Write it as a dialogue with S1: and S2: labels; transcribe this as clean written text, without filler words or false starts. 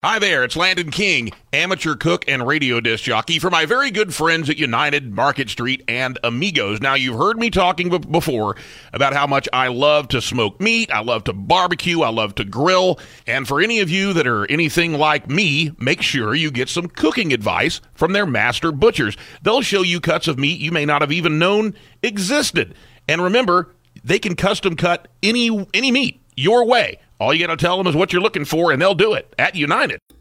S1: Hi there, it's Landon King, amateur cook and radio disc jockey for my very good friends at United, Market Street, and Amigos. Now, you've heard me talking before about how much I love to smoke meat, I love to barbecue, I love to grill, and for any of you that are anything like me, make sure you get some cooking advice from their master butchers. They'll show you cuts of meat you may not have even known existed. And remember, they can custom cut any meat your way. All you got to tell them is what you're looking for, and they'll do it at United.